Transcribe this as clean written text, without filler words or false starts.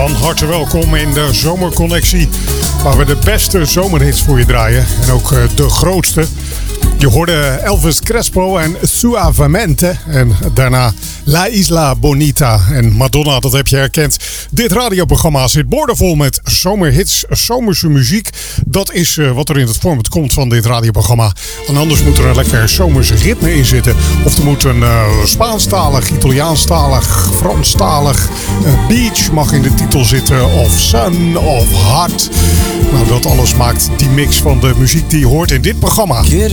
Van harte welkom in de Zomerconnectie, waar we de beste zomerhits voor je draaien. En ook de grootste. Je hoorde Elvis Crespo en Suavemente. En daarna La Isla Bonita en Madonna, dat heb je herkend. Dit radioprogramma zit boordevol met zomerhits, zomerse muziek. Dat is wat er in het format komt van dit radioprogramma. En anders moet er een lekker zomerse ritme in zitten. Of er moet een Spaanstalig, Italiaanstalig, Franstalig beach mag in de titel zitten. Of sun, of hot. Nou, dat alles maakt die mix van de muziek die je hoort in dit programma.